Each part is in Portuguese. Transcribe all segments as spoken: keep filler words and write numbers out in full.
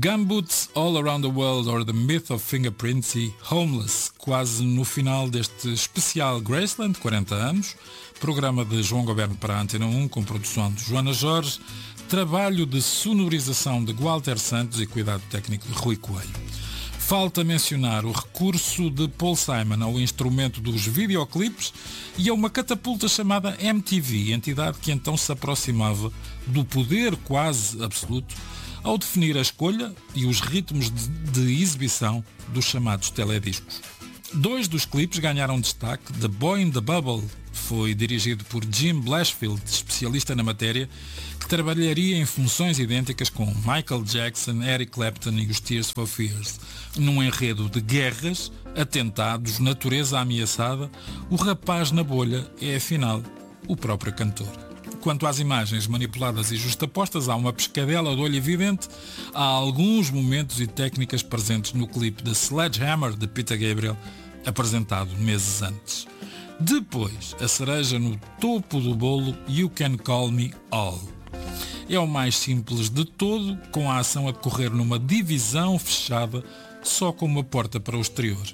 Gumboots All Around the World or The Myth of Fingerprints e Homeless, quase no final deste especial Graceland, quarenta anos, programa de João Goberno para a Antena um, com produção de Joana Jorge, trabalho de sonorização de Walter Santos e cuidado técnico de Rui Coelho. Falta mencionar o recurso de Paul Simon ao instrumento dos videoclipes e a uma catapulta chamada M T V, entidade que então se aproximava do poder quase absoluto ao definir a escolha e os ritmos de, de exibição dos chamados telediscos. Dois dos clipes ganharam destaque. The Boy in the Bubble foi dirigido por Jim Blashfield, especialista na matéria, que trabalharia em funções idênticas com Michael Jackson, Eric Clapton e os Tears for Fears. Num enredo de guerras, atentados, natureza ameaçada, o rapaz na bolha é, afinal, o próprio cantor. Quanto às imagens manipuladas e justapostas, há uma pescadela de olho evidente. Há alguns momentos e técnicas presentes no clipe de Sledgehammer, de Peter Gabriel, apresentado meses antes. Depois, a cereja no topo do bolo, You Can Call Me All. É o mais simples de todo, com a ação a decorrer numa divisão fechada, só com uma porta para o exterior.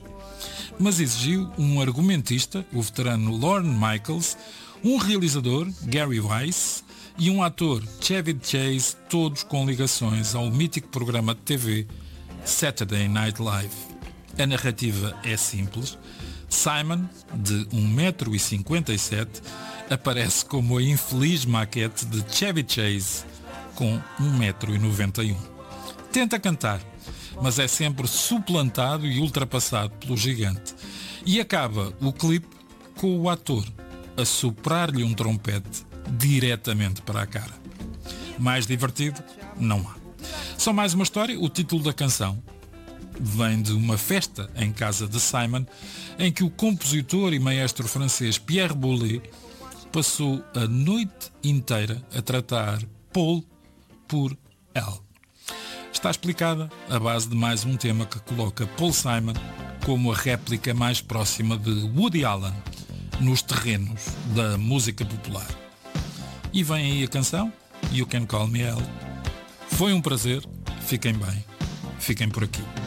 Mas exigiu um argumentista, o veterano Lorne Michaels, um realizador, Gary Weiss, e um ator, Chevy Chase, todos com ligações ao mítico programa de T V Saturday Night Live. A narrativa é simples. Simon, de um metro e cinquenta e sete, aparece como a infeliz maquete de Chevy Chase, com um metro e noventa e um. Tenta cantar, mas é sempre suplantado e ultrapassado pelo gigante. E acaba o clipe com o ator a soprar-lhe um trompete diretamente para a cara. Mais divertido, não há. Só mais uma história. O título da canção vem de uma festa em casa de Simon, em que o compositor e maestro francês Pierre Boulez passou a noite inteira a tratar Paul por elle. Está explicada a base de mais um tema que coloca Paul Simon como a réplica mais próxima de Woody Allen nos terrenos da música popular. E vem aí a canção, You Can Call Me Elle. Foi um prazer, fiquem bem, fiquem por aqui.